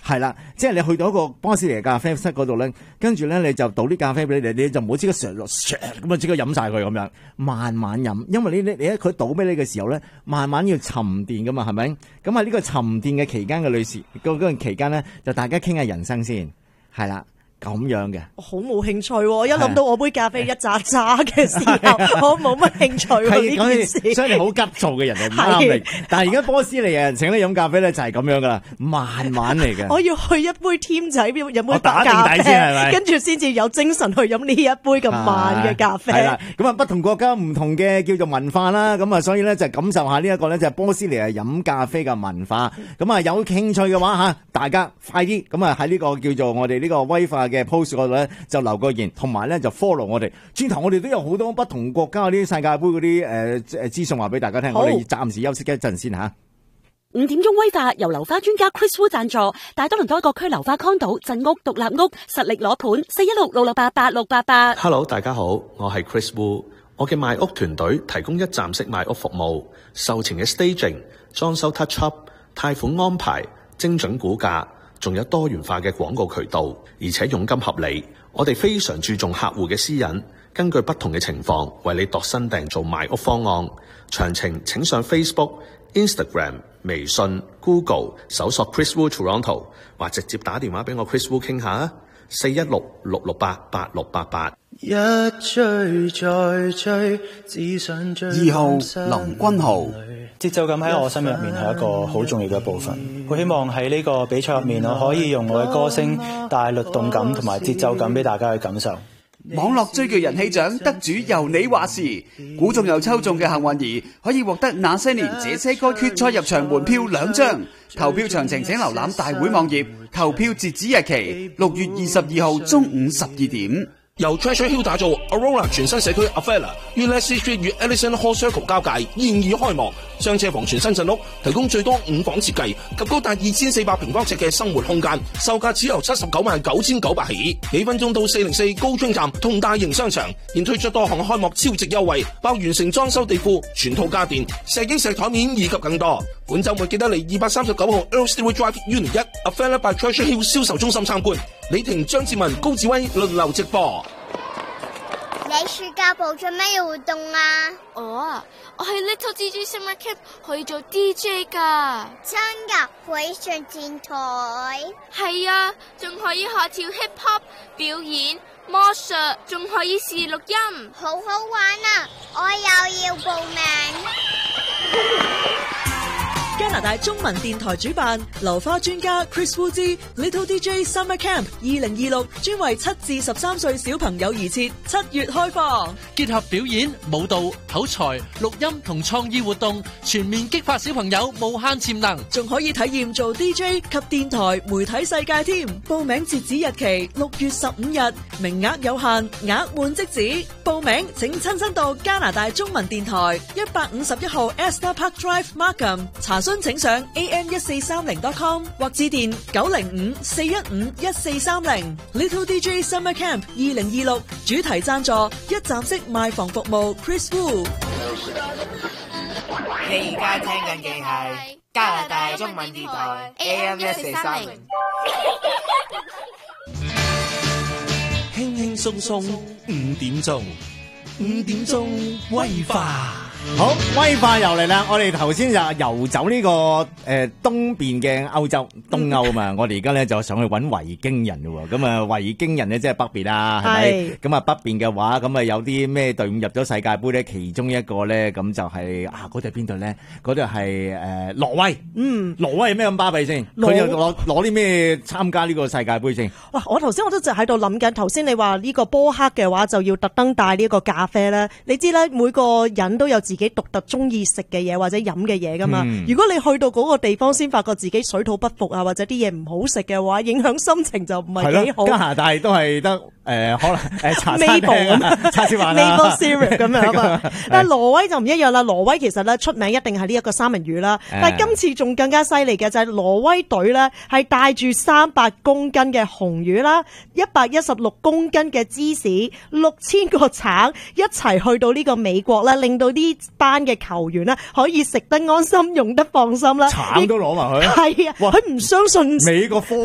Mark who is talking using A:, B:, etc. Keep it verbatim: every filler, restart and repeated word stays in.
A: 係啦，即係你去到一個波士尼嘅咖啡室嗰度咧，跟住咧你就倒啲咖啡俾你哋，你就唔好即刻上落咁啊，即刻飲晒佢咁樣，慢慢飲，因為你你你佢倒俾你嘅時候咧，慢慢要沉澱噶嘛，係咪？咁喺呢個沉澱嘅期間嘅女士，嗰嗰段期間咧，就大家傾下人生先，係啦。咁樣嘅，
B: 我好冇興趣喎！一諗到我杯咖啡一扎扎嘅時候，我冇乜興趣喎呢件事。
A: 所以你好急躁嘅人係唔啱你。但係而家波斯尼嘅人請你飲咖啡咧，就係咁樣噶啦，慢慢嚟嘅。
B: 我要去一杯添仔，飲杯
A: 我打定底先係咪？
B: 跟住先至有精神去飲呢一杯咁慢嘅咖啡。
A: 係啦，咁啊不同國家唔同嘅叫做文化啦，咁啊所以咧就感受下呢一個咧就係波斯尼係飲咖啡嘅文化。咁啊有興趣嘅話吓，大家快啲咁啊喺呢個叫做我哋呢個威化嘅 post 嗰度咧就留個言，同埋咧就 follow 我哋。轉頭我哋都有好多不同國家嗰啲世界盃嗰啲誒誒資訊話俾大家聽。我哋暫時休息一陣先吓。
C: 五點鐘威化由流花專家 Chris Wu 贊助，大多倫多各區流花 condo 鎮屋獨立屋實力攞盤，四一六六六八八六八八。
D: Hello， 大家好，我係 Chris Wu， 我嘅賣屋團隊提供一站式賣屋服務，售前嘅 staging、裝修 touch up、貸款安排、精準估價，仲有多元化嘅廣告渠道，而且佣金合理。我哋非常注重客戶嘅私隱，根據不同嘅情況為你度身訂做賣屋方案。詳情請上 Facebook、Instagram、微信、Google 搜索 Chris Wu Toronto， 或直接打電話俾我 Chris Wu 傾下啊，四一六六六八八六八八。
E: 一追再追，只想追。
F: 二號林君豪，
G: 節奏感喺我心入面係一個好重要嘅部分。好希望喺呢個比賽入面，我可以用我嘅歌聲帶律動感同埋節奏感俾大家去感受。
F: 網絡追劇人氣獎得主由你話事，估中又抽中嘅幸運兒可以獲得那些年這些歌決賽入場門票兩張。投票詳情請瀏覽大會網頁，投票截止日期六月二十二號中午十二點。
H: 由 Treasure Hill 打造 Aurora 全新社區 Avella 於 Leslie Street 與 Ellison Hall Circle 交界現已開幕，雙車房全新鎮屋，提供最多五房設計及高達二千四百平方尺嘅生活空間，售價只由七十九萬九千九百起，幾分鐘到四零四高專站同大型商場，現推出多項開幕超值優惠，包完成裝修地庫、全套家電、石英石台面以及更多。本週末記得嚟二百三十九號 Earl Stewart Drive Unit 一 Avella by Treasure Hill 銷售中心參觀。李婷、張志文、高志威輪流直播。
I: 你暑假報咗咩活動啊？
J: 我我去 Little D J Summer Camp 可以做 D J 噶。
I: 真噶？可以上電台？
J: 係啊，仲可以學跳 hip hop 表演、魔術，仲可以試錄音，
I: 好好玩啊！我又要報名。
B: 加拿大中文電台主辦流花專家 Chris Wu 之 Little D J Summer Camp 二零二六，專為七至十三歲小朋友而設，七月開放，
K: 結合表演、舞蹈、口才、錄音同創意活動，全面激發小朋友無限潛能，
B: 仲可以體驗做 D J 及電台媒體世界添。報名截止日期六月十五日，名額有限，額滿即止。報名請親身到加拿大中文電台一百五十一號 Esther Park Drive Markham 查詢，請上 a m 一四三零 dot com 或致電九零五四一五一四三零。Little D J Summer Camp 二零二六主題贊助一站式賣房服務 Chris Wu。
L: 你而家聽緊嘅係加拿大中文電台 A M 一四三零。
M: 輕輕鬆鬆五點鐘，五點鐘威化。
A: 好，威化又嚟啦！我哋頭先就遊走呢、這個誒、呃、東邊嘅歐洲東歐嘛，我哋而家咧就上去揾維京人嘅喎。咁啊維京人咧即係北邊啊，係咪？咁啊北邊嘅話，咁啊有啲咩隊伍入咗世界盃咧？其中一個咧，咁就係、是、啊嗰隊邊隊咧？嗰隊係誒挪威。嗯，挪威係咩咁巴閉先？佢又攞攞啲咩參加呢個世界盃先？
B: 哇！我頭先我都就喺度諗緊，頭先你話呢個波克嘅話就要特登帶呢一個咖啡咧。你知咧，每個人都有自己獨特中意食嘅嘢或者飲嘅嘢噶嘛、嗯？如果你去到嗰個地方先發覺自己水土不服啊，或者啲嘢唔好食嘅話，影響心情就唔係幾好。加
A: 拿大都係得誒，可能誒茶餐廳啊、叉燒飯啊、
B: Maple syrup 咁樣啊。但係挪威就唔一樣啦，挪威其實咧出名一定係呢一個三文魚啦。但係今次仲更加犀利嘅就係挪威隊咧係帶住三百公斤嘅紅魚啦，一百一十六公斤嘅芝士，六千個橙一齊去到呢個美國咧，令到呢班嘅球員咧可以食得安心，用得放心啦。
A: 橙都攞埋去。
B: 係啊，佢唔相信
A: 美國科